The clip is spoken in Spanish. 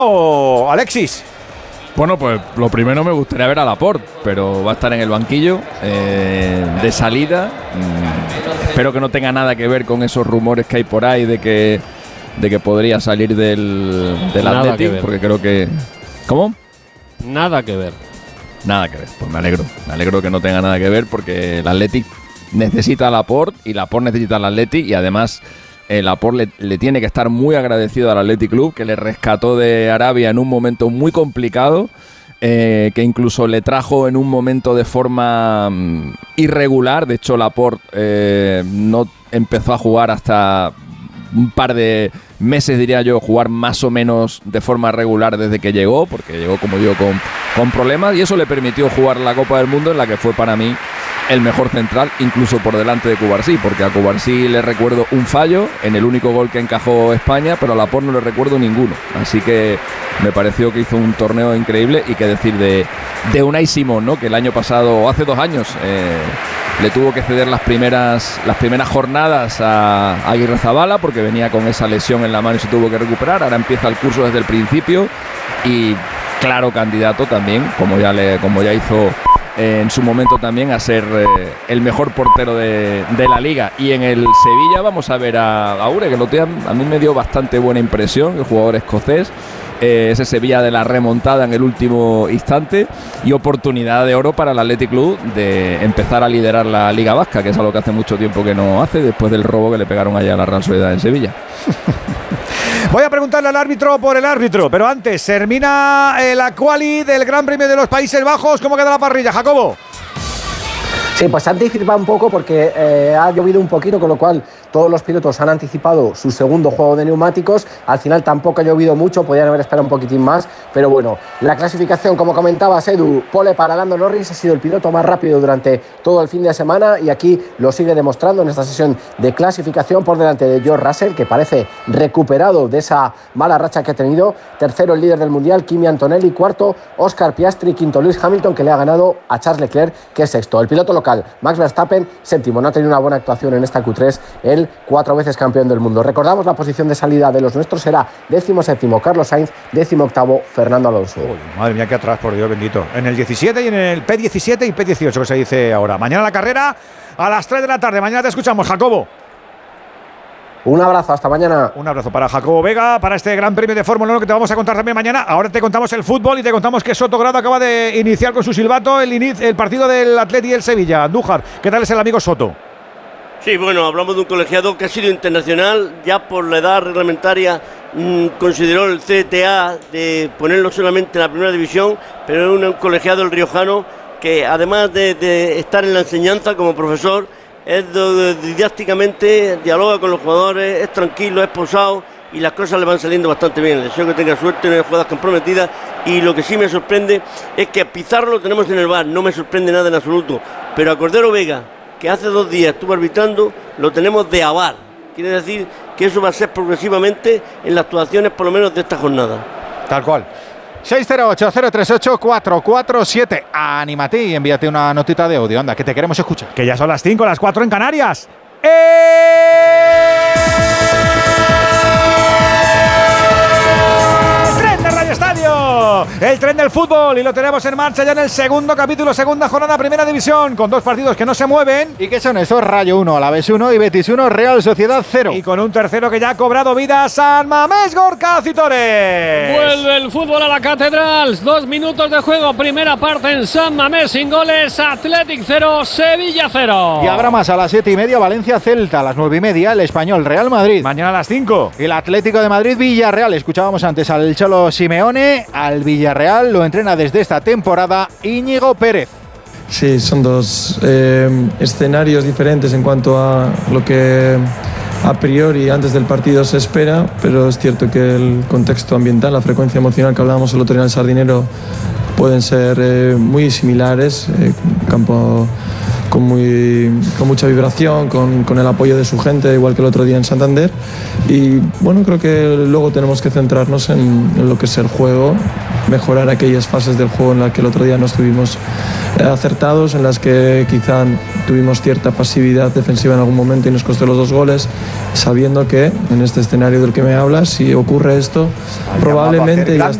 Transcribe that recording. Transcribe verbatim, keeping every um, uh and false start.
Oh, Alexis. Bueno, pues lo primero me gustaría ver a Laporte, pero va a estar en el banquillo eh, de salida. Mm, espero que no tenga nada que ver con esos rumores que hay por ahí de que de que podría salir del, del Athletic, porque creo que... ¿Cómo? Nada que ver. Nada que ver, pues me alegro. Me alegro que no tenga nada que ver, porque el Athletic necesita a Laporte y Laporte necesita al Athletic, y además el Laporte le, le tiene que estar muy agradecido al Athletic Club, que le rescató de Arabia en un momento muy complicado, eh, que incluso le trajo en un momento de forma um, irregular. De hecho, Laporte eh, no empezó a jugar hasta un par de meses, diría yo, jugar más o menos de forma regular desde que llegó, porque llegó, como digo, con, con problemas, y eso le permitió jugar la Copa del Mundo, en la que fue para mí el mejor central, incluso por delante de Cubarsí, porque a Cubarsí le recuerdo un fallo en el único gol que encajó España, pero a Laporte no le recuerdo ninguno. Así que me pareció que hizo un torneo increíble. Y qué decir de, de Unai Simón, ¿no? Que el año pasado, o hace dos años, eh, le tuvo que ceder las primeras, las primeras jornadas a, a Aguirrezabala, porque venía con esa lesión en la mano y se tuvo que recuperar. Ahora empieza el curso desde el principio y claro candidato también, como ya, le, como ya hizo en su momento también, a ser eh, el mejor portero de, de la liga. Y en el Sevilla vamos a ver a Aure, que lo tiene, a mí me dio bastante buena impresión, el jugador escocés. Eh, ese Sevilla de la remontada en el último instante, y oportunidad de oro para el Athletic Club de empezar a liderar la Liga Vasca, que es algo que hace mucho tiempo que no hace, después del robo que le pegaron allá a la Real Sociedad en Sevilla. Voy a preguntarle al árbitro por el árbitro, pero antes, termina eh, la quali del Gran Premio de los Países Bajos. ¿Cómo queda la parrilla, Jacobo? Sí, pues se ha anticipado un poco porque eh, ha llovido un poquito, con lo cual todos los pilotos han anticipado su segundo juego de neumáticos. Al final tampoco ha llovido mucho, podían haber esperado un poquitín más, pero bueno, la clasificación, como comentabas, Edu, pole para Lando Norris, ha sido el piloto más rápido durante todo el fin de semana, y aquí lo sigue demostrando en esta sesión de clasificación, por delante de George Russell, que parece recuperado de esa mala racha que ha tenido. Tercero, el líder del mundial, Kimi Antonelli. Cuarto, Oscar Piastri. Quinto, Lewis Hamilton, que le ha ganado a Charles Leclerc, que es sexto. El piloto local, Max Verstappen, séptimo. No ha tenido una buena actuación en esta Q tres, el cuatro veces campeón del mundo. Recordamos la posición de salida de los nuestros: será décimo séptimo Carlos Sainz, décimo octavo Fernando Alonso. Uy, madre mía, qué atrás, por Dios bendito. En el diecisiete y en el P diecisiete y P dieciocho, que se dice ahora. Mañana la carrera a las tres de la tarde. Mañana te escuchamos, Jacobo. Un abrazo, hasta mañana. Un abrazo para Jacobo Vega, para este Gran Premio de Fórmula uno que te vamos a contar también mañana. Ahora te contamos el fútbol y te contamos que Sotogrado acaba de iniciar con su silbato el, inicio, el partido del Atleti y el Sevilla. Andújar, ¿qué tal es el amigo Soto? Sí, bueno, hablamos de un colegiado que ha sido internacional, ya por la edad reglamentaria mmm, consideró el C T A de ponerlo solamente en la primera división, pero es un colegiado, el riojano, que además de, de estar en la enseñanza como profesor, es de, de, didácticamente, dialoga con los jugadores, es tranquilo, es posado, y las cosas le van saliendo bastante bien. Le deseo que tenga suerte, no hay jugadas comprometidas, y lo que sí me sorprende es que a Pizarro lo tenemos en el V A R, no me sorprende nada en absoluto, pero a Cordero Vega, que hace dos días estuvo arbitrando, lo tenemos de A V A R. Quiere decir que eso va a ser progresivamente en las actuaciones, por lo menos de esta jornada. Tal cual. seis cero ocho, cero tres ocho, cuatro cuatro siete. Anímate y envíate una notita de audio, anda, que te queremos escuchar. Que ya son las cinco, las cuatro en Canarias. ¡Eh! ¡Tren de Radio Estadio! El tren del fútbol, y lo tenemos en marcha ya en el segundo capítulo, segunda jornada, primera división, con dos partidos que no se mueven. ¿Y qué son esos? Rayo uno, Alavés uno y Betis uno, Real Sociedad cero. Y con un tercero que ya ha cobrado vida, San Mamés Gorka Citores. Vuelve el fútbol a la catedral. Dos minutos de juego, primera parte en San Mamés, sin goles. Athletic cero, Sevilla cero. Y habrá más a las siete y media, Valencia Celta, a las nueve y media, el Español Real Madrid. Mañana a las cinco. El Atlético de Madrid Villarreal. Escuchábamos antes al Cholo Simeone. Al Villarreal lo entrena desde esta temporada Íñigo Pérez. Sí, son dos eh, escenarios diferentes en cuanto a lo que a priori antes del partido se espera, pero es cierto que el contexto ambiental, la frecuencia emocional que hablábamos el otro día en el Sardinero, pueden ser eh, muy similares. Eh, campo con, muy, con mucha vibración, con, con el apoyo de su gente, igual que el otro día en Santander. Y bueno, creo que luego tenemos que centrarnos en, en lo que es el juego mejorar aquellas fases del juego en las que el otro día no estuvimos eh, acertados, en las que quizá tuvimos cierta pasividad defensiva en algún momento y nos costó los dos goles, sabiendo que en este escenario del que me hablas, si ocurre esto, probablemente ya